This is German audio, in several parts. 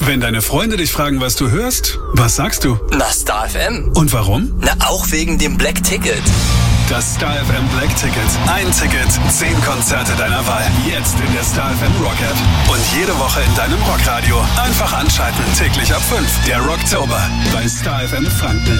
Wenn deine Freunde dich fragen, was du hörst, was sagst du? Na, Star FM. Und warum? Na, auch wegen dem Black Ticket. Das Star FM Black Ticket. Ein Ticket, 10 Konzerte deiner Wahl. Jetzt in der Star FM Rock App. Und jede Woche in deinem Rockradio. Einfach anschalten, täglich ab 5. Der Rocktober bei Star FM Franken.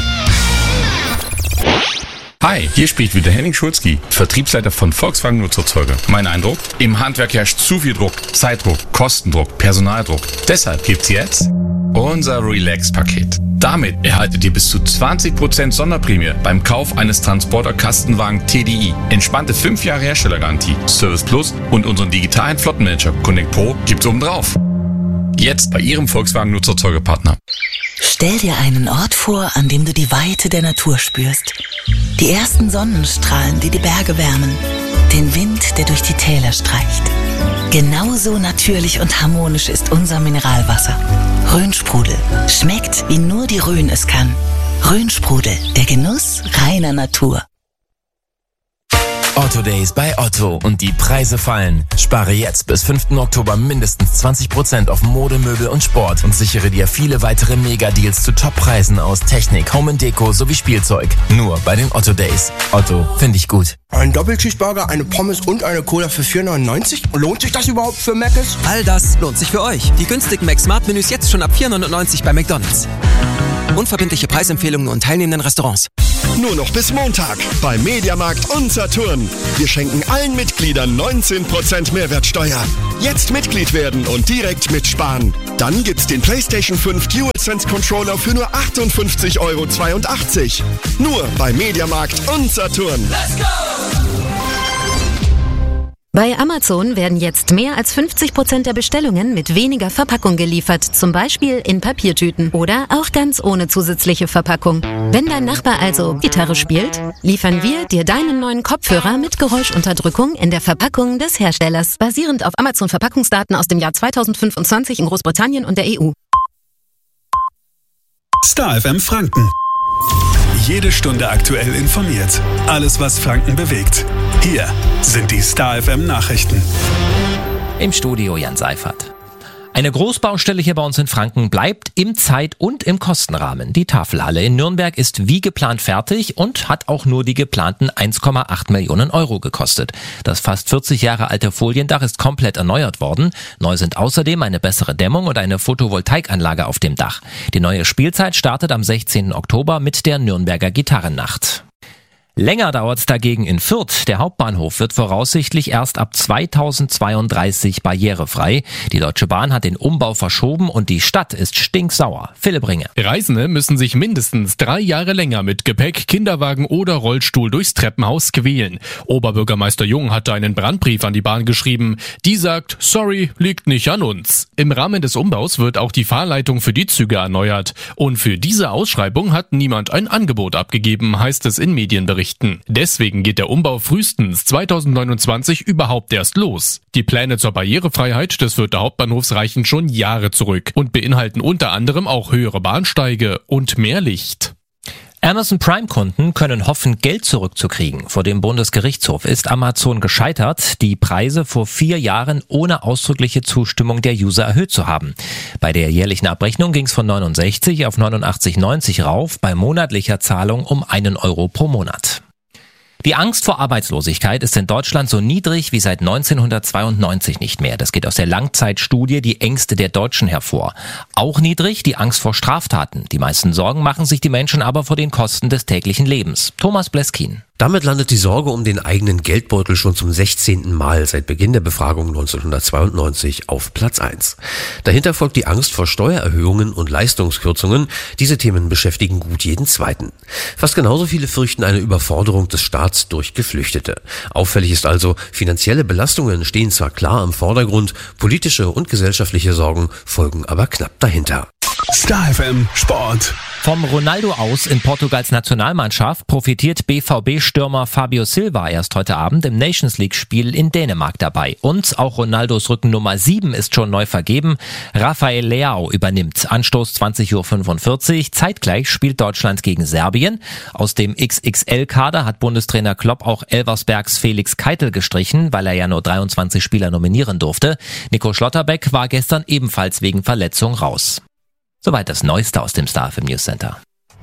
Hi, hier spricht wieder Henning Schulzki, Vertriebsleiter von Volkswagen Nutzfahrzeuge. Mein Eindruck? Im Handwerk herrscht zu viel Druck, Zeitdruck, Kostendruck, Personaldruck. Deshalb gibt's jetzt unser Relax-Paket. Damit erhaltet ihr bis zu 20% Sonderprämie beim Kauf eines Transporter-Kastenwagen TDI. Entspannte 5 Jahre Herstellergarantie, Service Plus und unseren digitalen Flottenmanager Connect Pro gibt's obendrauf. Jetzt bei Ihrem Volkswagen Nutzfahrzeugepartner. Stell dir einen Ort vor, an dem du die Weite der Natur spürst. Die ersten Sonnenstrahlen, die die Berge wärmen. Den Wind, der durch die Täler streicht. Genauso natürlich und harmonisch ist unser Mineralwasser. Rhönsprudel. Schmeckt, wie nur die Rhön es kann. Rhönsprudel, der Genuss reiner Natur. Otto Days bei Otto und die Preise fallen. Spare jetzt bis 5. Oktober mindestens 20% auf Mode, Möbel und Sport und sichere dir viele weitere Mega-Deals zu Top-Preisen aus Technik, Home & Deko sowie Spielzeug. Nur bei den Otto Days. Otto, finde ich gut. Ein Doppelcheeseburger, eine Pommes und eine Cola für 4,99? Lohnt sich das überhaupt für Mc's? All das lohnt sich für euch. Die günstigen Mac-Smart-Menüs jetzt schon ab 4,99 bei McDonald's. Unverbindliche Preisempfehlungen und teilnehmenden Restaurants. Nur noch bis Montag bei Mediamarkt und Saturn. Wir schenken allen Mitgliedern 19% Mehrwertsteuer. Jetzt Mitglied werden und direkt mitsparen. Dann gibt's den PlayStation 5 DualSense Controller für nur 58,82 €. Nur bei Mediamarkt und Saturn. Let's go! Bei Amazon werden jetzt mehr als 50% der Bestellungen mit weniger Verpackung geliefert, zum Beispiel in Papiertüten oder auch ganz ohne zusätzliche Verpackung. Wenn dein Nachbar also Gitarre spielt, liefern wir dir deinen neuen Kopfhörer mit Geräuschunterdrückung in der Verpackung des Herstellers, basierend auf Amazon-Verpackungsdaten aus dem Jahr 2025 in Großbritannien und der EU. Star FM Franken. Jede Stunde aktuell informiert. Alles, was Franken bewegt. Hier sind die Star FM Nachrichten. Im Studio Jan Seifert. Eine Großbaustelle hier bei uns in Franken bleibt im Zeit- und im Kostenrahmen. Die Tafelhalle in Nürnberg ist wie geplant fertig und hat auch nur die geplanten 1,8 Millionen € gekostet. Das fast 40 Jahre alte Foliendach ist komplett erneuert worden. Neu sind außerdem eine bessere Dämmung und eine Photovoltaikanlage auf dem Dach. Die neue Spielzeit startet am 16. Oktober mit der Nürnberger Gitarrennacht. Länger dauert's dagegen in Fürth. Der Hauptbahnhof wird voraussichtlich erst ab 2032 barrierefrei. Die Deutsche Bahn hat den Umbau verschoben und die Stadt ist stinksauer. Philipp Ringe. Reisende müssen sich mindestens 3 Jahre länger mit Gepäck, Kinderwagen oder Rollstuhl durchs Treppenhaus quälen. Oberbürgermeister Jung hatte einen Brandbrief an die Bahn geschrieben. Die sagt, sorry, liegt nicht an uns. Im Rahmen des Umbaus wird auch die Fahrleitung für die Züge erneuert. Und für diese Ausschreibung hat niemand ein Angebot abgegeben, heißt es in Medienberichten. Deswegen geht der Umbau frühestens 2029 überhaupt erst los. Die Pläne zur Barrierefreiheit des Fürther Hauptbahnhofs reichen schon Jahre zurück und beinhalten unter anderem auch höhere Bahnsteige und mehr Licht. Amazon Prime-Kunden können hoffen, Geld zurückzukriegen. Vor dem Bundesgerichtshof ist Amazon gescheitert, die Preise vor 4 Jahren ohne ausdrückliche Zustimmung der User erhöht zu haben. Bei der jährlichen Abrechnung ging es von 69 auf 89,90 rauf, bei monatlicher Zahlung um 1 € pro Monat. Die Angst vor Arbeitslosigkeit ist in Deutschland so niedrig wie seit 1992 nicht mehr. Das geht aus der Langzeitstudie Die Ängste der Deutschen hervor. Auch niedrig die Angst vor Straftaten. Die meisten Sorgen machen sich die Menschen aber vor den Kosten des täglichen Lebens. Thomas Bleskin. Damit landet die Sorge um den eigenen Geldbeutel schon zum 16. Mal seit Beginn der Befragung 1992 auf Platz 1. Dahinter folgt die Angst vor Steuererhöhungen und Leistungskürzungen. Diese Themen beschäftigen gut jeden Zweiten. Fast genauso viele fürchten eine Überforderung des Staats durch Geflüchtete. Auffällig ist also, finanzielle Belastungen stehen zwar klar im Vordergrund, politische und gesellschaftliche Sorgen folgen aber knapp dahinter. Star FM Sport. Vom Ronaldo aus in Portugals Nationalmannschaft profitiert BVB-Stürmer Fabio Silva erst heute Abend im Nations-League-Spiel in Dänemark dabei. Und auch Ronaldos Rückennummer 7 ist schon neu vergeben. Rafael Leao übernimmt. Anstoß 20.45 Uhr. Zeitgleich spielt Deutschland gegen Serbien. Aus dem XXL-Kader hat Bundestrainer Klopp auch Elversbergs Felix Keitel gestrichen, weil er ja nur 23 Spieler nominieren durfte. Nico Schlotterbeck war gestern ebenfalls wegen Verletzung raus. Soweit das Neueste aus dem Star FM News Center.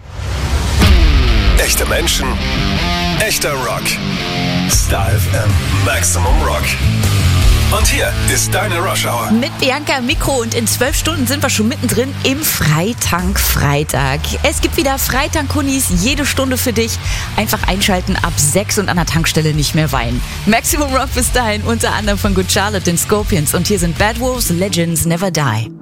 Echte Menschen, echter Rock. Star FM Maximum Rock. Und hier ist deine Rush Hour. Mit Bianca im Mikro und in 12 Stunden sind wir schon mittendrin im Freitank-Freitag. Es gibt wieder Freitank-Kunis, jede Stunde für dich. Einfach einschalten, ab 6 und an der Tankstelle nicht mehr weinen. Maximum Rock bis dahin, unter anderem von Good Charlotte, den Scorpions. Und hier sind Bad Wolves, Legends Never Die.